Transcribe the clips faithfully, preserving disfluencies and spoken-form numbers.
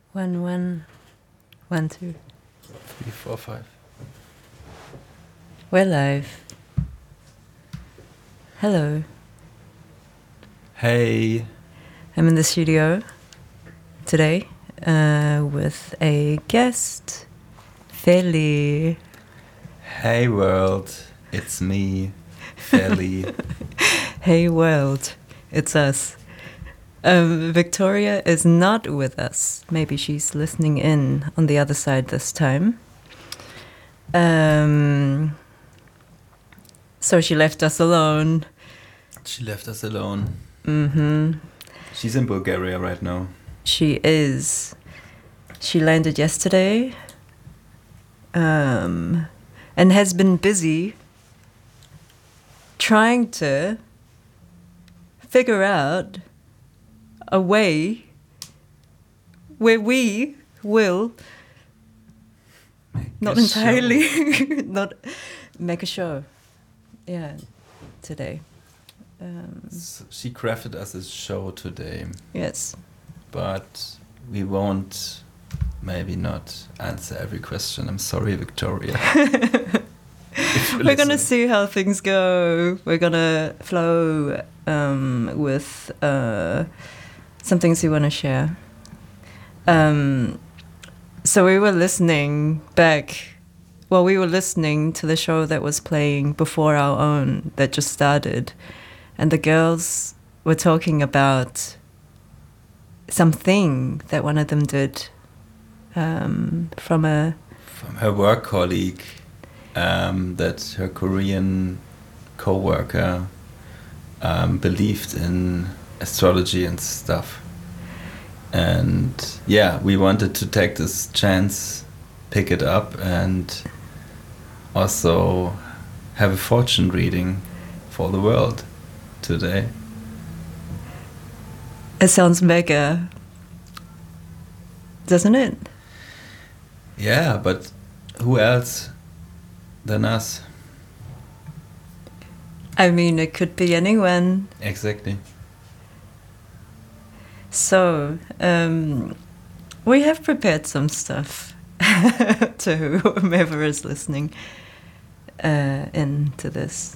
One, one, one, two. Three, four, five. We're live. Hello. Hey. I'm in the studio today uh, with a guest, Feli. Hey world, it's me, Feli. Hey world, it's us. Um, Victoria is not with us. Maybe she's listening in on the other side this time. Um, so she left us alone. She left us alone. Mm-hmm. She's in Bulgaria right now. She is. She landed yesterday. Um, and has been busy trying to figure out a way where we will Make not a entirely show. not make a show. Yeah, today. Um, So she crafted us a show today, yes. but we won't, maybe not answer every question. I'm sorry, Victoria. We're going to see how things go. We're going to flow um, with uh, some things we want to share. Um, so we were listening back, well, we were listening to the show that was playing before our own that just started. And the girls were talking about something that one of them did um, from a... From her work colleague, um, that her Korean co-worker um, believed in astrology and stuff. And yeah, we wanted to take this chance, pick it up, and also have a fortune reading for the world today. It sounds mega, doesn't it? Yeah, but who else than us? I mean, it could be anyone. Exactly. So, um, we have prepared some stuff to whomever is listening uh, into this.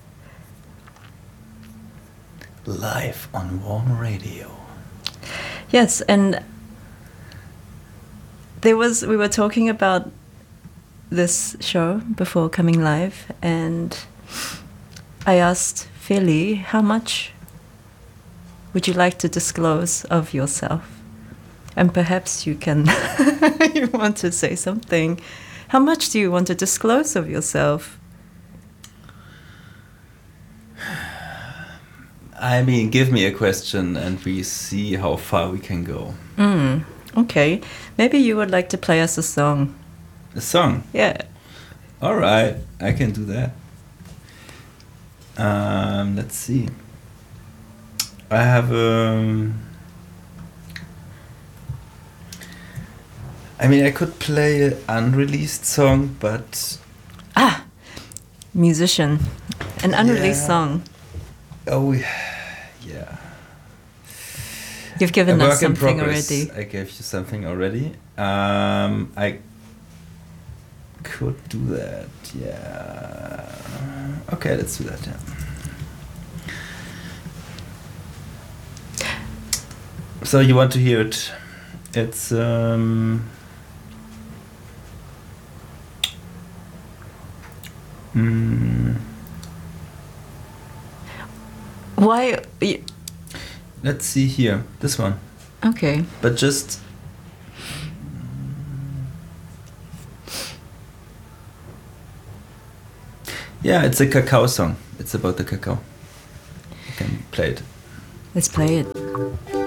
Live on Warm Radio. Yes, and there was we were talking about this show before coming live, and I asked Feli, how much would you like to disclose of yourself? And perhaps you can, you want to say something. How much do you want to disclose of yourself? I mean, give me a question and we see how far we can go. Mm, okay. Maybe you would like to play us a song. A song? Yeah. All right, I can do that. Um, let's see. I have um. I mean, I could play an unreleased song, but Ah, musician. An unreleased Yeah. song. oh, yeah. You've given A us work in something progress. already. I gave you something already. Um, I could do that. Yeah. Okay, let's do that. Yeah. So you want to hear it? It's um. Mm, Why? y- let's see here. This one, Okay. but just. Yeah, it's a cacao song. It's about the cacao. You can play it. Let's play it.